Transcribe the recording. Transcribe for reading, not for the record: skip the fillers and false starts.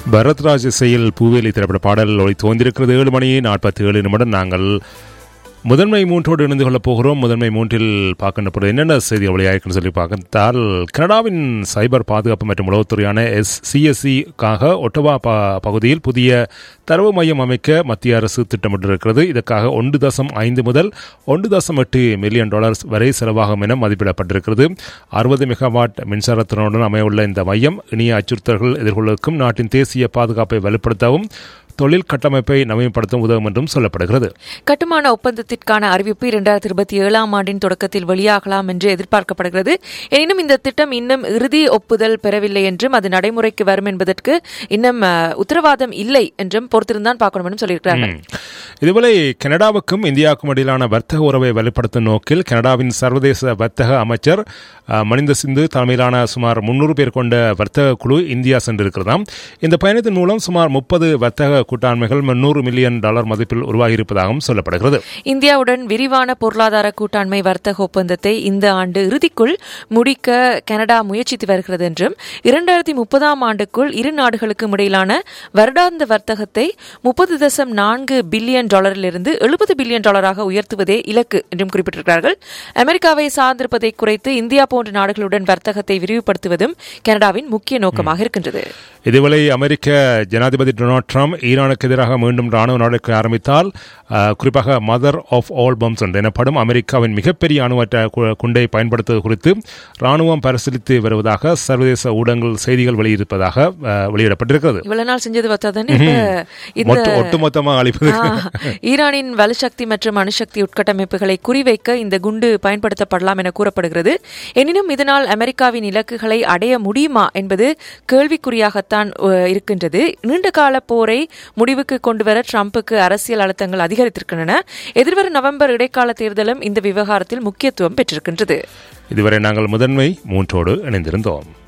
பரத்ராஜ் இசையில் பூவேலி திரைப்பட பாடல் ஒலித்து வந்திருக்கிறது. 7:47 நாங்கள் முதன்மை மூன்றோடு இணைந்து கொள்ளப் போகிறோம். முதன்மை மூன்றில் பார்க்கின்ற பொழுது என்னென்ன செய்திகள் வெளியாகிருக்குன்னு சொல்லி பார்த்தால், கனடாவின் சைபர் பாதுகாப்பு மற்றும் உளவுத்துறையான CSEக்காக ஒட்டவா பகுதியில் புதிய தரவு மையம் அமைக்க மத்திய அரசு திட்டமிட்டிருக்கிறது. இதற்காக $1.5 முதல் $1.8 மில்லியன் வரை செலவாகும் என மதிப்பிடப்பட்டிருக்கிறது. 60 மெகாவாட் மின்சாரத்தினுடன் அமையவுள்ள இந்த மையம் இணைய அச்சுறுத்தல்கள் எதிர்கொள்வதற்கும் நாட்டின் தேசிய பாதுகாப்பை வலுப்படுத்தவும் தொழில் கட்டமைப்பை நவீனப்படுத்தும் உதவும் என்றும் சொல்லப்படுகிறது. கட்டுமான ஒப்பந்தத்திற்கான அறிவிப்பு 2027 தொடக்கத்தில் வெளியாகலாம் என்று எதிர்பார்க்கப்படுகிறது. எனினும் இந்த திட்டம் இன்னும் இறுதி ஒப்புதல் பெறவில்லை என்றும் அது நடைமுறைக்கு வரும் என்பதற்கு இன்னும் உத்தரவாதம் இல்லை என்றும் பொறுத்திருந்தான் பார்க்கணும் என்றும் சொல்லியிருக்கிறார்கள். இதுபோல கனடாவுக்கும் இந்தியாவுக்கும் இடையிலான வர்த்தக உறவை வலுப்படுத்தும் நோக்கில் கனடாவின் சர்வதேச வர்த்தக அமைச்சர் மனிந்த சிந்து தலைமையிலான சுமார் 300 பேர் கொண்ட வர்த்தக குழு இந்தியா சென்றிருக்கிறதாம். இந்த பயணத்தின் மூலம் சுமார் 30 வர்த்தக கூட்டாண்மைகள் $300 மில்லியன் மதிப்பில் உருவாகியிருப்பதாகவும் சொல்லப்படுகிறது. இந்தியாவுடன் விரிவான பொருளாதார கூட்டாண்மை வர்த்தக ஒப்பந்தத்தை இந்த ஆண்டு இறுதிக்குள் முடிக்க கனடா முயற்சித்து வருகிறது என்றும் 2030 இரு நாடுகளுக்கும் இடையிலான வருடாந்த வர்த்தகத்தை $30.4 பில்லியன் $70 பில்லியன் உயர்த்துவதே இலக்கு என்றும் குறிப்பிட்டிருக்கிறார்கள். அமெரிக்காவை சார்ந்திருப்பதை குறைத்து இந்தியா போன்ற நாடுகளுடன் வர்த்தகத்தை விரிவுபடுத்துவதும் கனடாவின் முக்கிய நோக்கமாக இருக்கின்றது. இதுவரை அமெரிக்க ஜனாதிபதி டொனால்ட் ட்ரம்ப் ஈரானுக்கு எதிராக மீண்டும் ராணுவ நடவடிக்கை ஆரம்பித்தால், குறிப்பாக மதர் ஆஃப் ஆல் பம்ஸ் எனப்படும் அமெரிக்காவின் மிகப்பெரிய அணுவற்ற குண்டை பயன்படுத்துவது குறித்து ராணுவம் பரிசீலித்து வருவதாக சர்வதேச ஊடகங்கள் செய்திகள் வெளியிடப்பட்டிருக்கிறது. இவ்வளவு நாள் செஞ்சது ஒட்டுமொத்தமாக அளிப்பது ஈரானின் வலுசக்தி மற்றும் அணுசக்தி உட்கட்டமைப்புகளை குறிவைக்க இந்த குண்டு பயன்படுத்தப்படலாம் என கூறப்படுகிறது. எனினும் இதனால் அமெரிக்காவின் இலக்குகளை அடைய முடியுமா என்பது கேள்விக்குறியாகத்தான் இருக்கின்றது. நீண்டகால போரை முடிவுக்கு கொண்டுவர ட்ரம்புக்கு அரசியல் அழுத்தங்கள் அதிகரித்திருக்கின்றன. எதிர்வரும் நவம்பர் இடைக்கால தேர்தலும் இந்த விவகாரத்தில் முக்கியத்துவம் பெற்றிருக்கின்றது. இதுவரை நாங்கள் முதன்மை மூன்றோடு இணைந்திருந்தோம்.